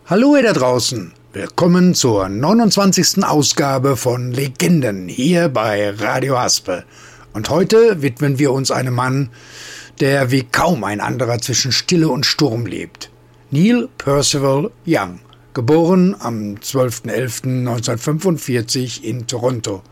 Hallo ihr da draußen, willkommen zur 29. Ausgabe von Legenden hier bei Radio Haspe. Und heute widmen wir uns einem Mann, der wie kaum ein anderer zwischen Stille und Sturm lebt. Neil Percival Young, geboren am 12.11.1945 in Toronto.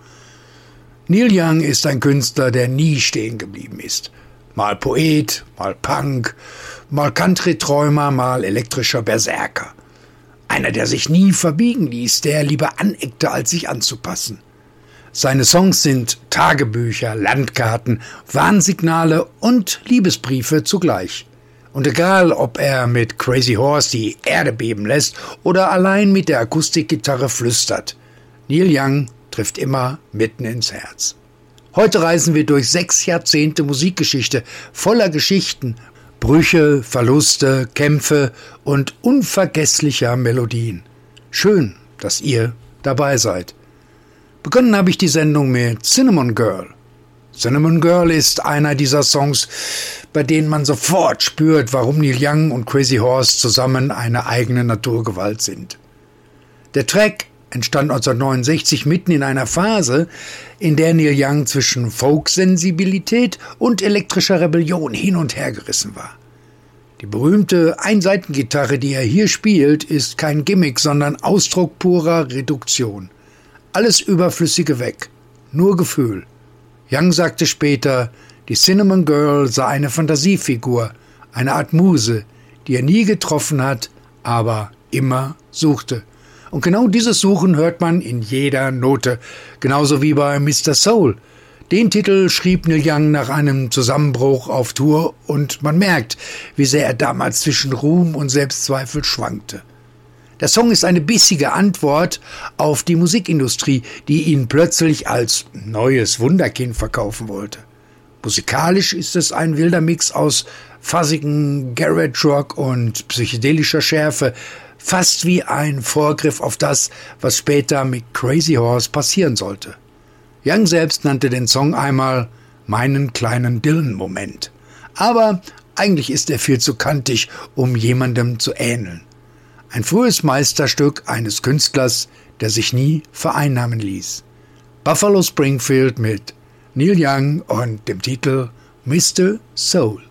Neil Young ist ein Künstler, der nie stehen geblieben ist. Mal Poet, mal Punk, mal Country-Träumer, mal elektrischer Berserker. Einer, der sich nie verbiegen ließ, der lieber aneckte, als sich anzupassen. Seine Songs sind Tagebücher, Landkarten, Warnsignale und Liebesbriefe zugleich. Und egal, ob er mit Crazy Horse die Erde beben lässt oder allein mit der Akustikgitarre flüstert, Neil Young trifft immer mitten ins Herz. Heute reisen wir durch 6 Jahrzehnte Musikgeschichte voller Geschichten, Brüche, Verluste, Kämpfe und unvergesslicher Melodien. Schön, dass ihr dabei seid. Begonnen habe ich die Sendung mit Cinnamon Girl. Cinnamon Girl ist einer dieser Songs, bei denen man sofort spürt, warum Neil Young und Crazy Horse zusammen eine eigene Naturgewalt sind. Der Track entstand 1969 mitten in einer Phase, in der Neil Young zwischen Folk-Sensibilität und elektrischer Rebellion hin und her gerissen war. Die berühmte Einseitengitarre, die er hier spielt, ist kein Gimmick, sondern Ausdruck purer Reduktion. Alles Überflüssige weg, nur Gefühl. Young sagte später, die Cinnamon Girl sei eine Fantasiefigur, eine Art Muse, die er nie getroffen hat, aber immer suchte. Und genau dieses Suchen hört man in jeder Note, genauso wie bei Mr. Soul. Den Titel schrieb Neil Young nach einem Zusammenbruch auf Tour und man merkt, wie sehr er damals zwischen Ruhm und Selbstzweifel schwankte. Der Song ist eine bissige Antwort auf die Musikindustrie, die ihn plötzlich als neues Wunderkind verkaufen wollte. Musikalisch ist es ein wilder Mix aus fuzzigen Garage Rock und psychedelischer Schärfe, fast wie ein Vorgriff auf das, was später mit Crazy Horse passieren sollte. Young selbst nannte den Song einmal meinen kleinen Dylan-Moment. Aber eigentlich ist er viel zu kantig, um jemandem zu ähneln. Ein frühes Meisterstück eines Künstlers, der sich nie vereinnahmen ließ. Buffalo Springfield mit Neil Young und dem Titel Mr. Soul.